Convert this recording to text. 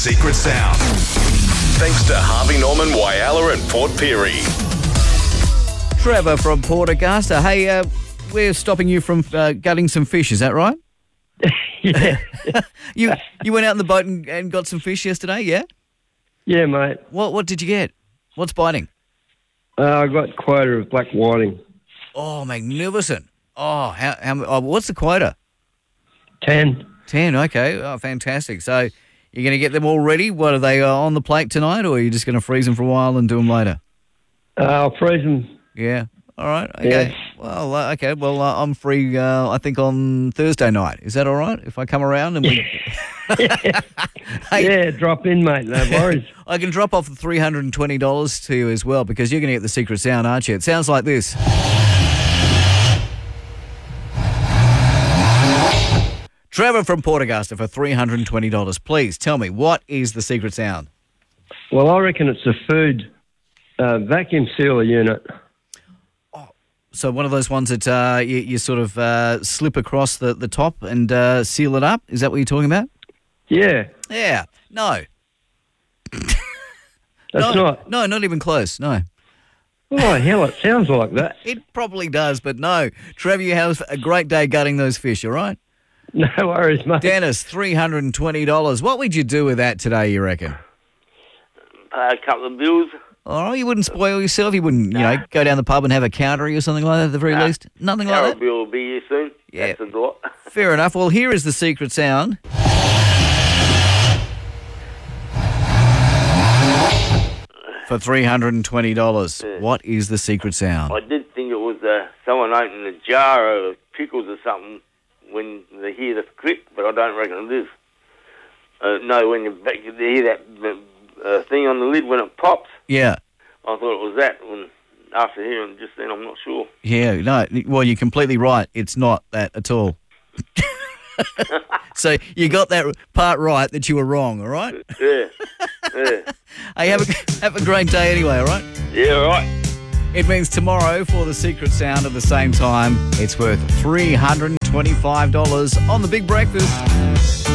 secret sound. Thanks to Harvey Norman, Whyalla and Port Pirie. Trevor from Port Augusta. Hey, we're stopping you from gutting some fish, is that right? Yeah. You went out in the boat and got some fish yesterday, yeah? Yeah, mate. What did you get? What's biting? I got quota of black whiting. Oh, magnificent. Oh, how what's the quota? 10. 10, okay. Oh, fantastic. So you're going to get them all ready? What, are they on the plate tonight, or are you just going to freeze them for a while and do them later? I'll freeze them. Yeah. All right. Okay. Yeah. Well, okay. Well, I'm free, I think, on Thursday night. Is that all right if I come around and we... Hey, Yeah, drop in, mate. No worries. I can drop off the $320 to you as well, because you're going to get the secret sound, aren't you? It sounds like this. Trevor from Port Augusta for $320. Please tell me, what is the secret sound? Well, I reckon it's a food vacuum sealer unit. So one of those ones that you sort of slip across the top and seal it up? Is that what you're talking about? Yeah. Yeah. No. That's not. No, not even close. No. Oh, hell, it sounds like that. It probably does, but no. Trevor, you have a great day gutting those fish, all right? No worries, mate. Dennis, $320. What would you do with that today, you reckon? Pay a couple of bills. Oh, you wouldn't spoil yourself? You wouldn't, go down the pub and have a countery or something like that at the very least? Nothing like Our that? bill will be here soon. Yeah. That's a lot. Fair enough. Well, here is the secret sound. For $320. Yeah. What is the secret sound? I did think it was someone opening a jar of pickles or something when they hear the click, but I don't reckon it is. No, when you hear that thing on the lid when it pops, Yeah. I thought it was that. After hearing just then, I'm not sure. Yeah, no, well, you're completely right. It's not that at all. So you got that part right that you were wrong, all right? Yeah. Yeah. Hey, have a great day anyway, all right? Yeah, all right. It means tomorrow for the secret sound at the same time, it's worth $325 on The Big Breakfast.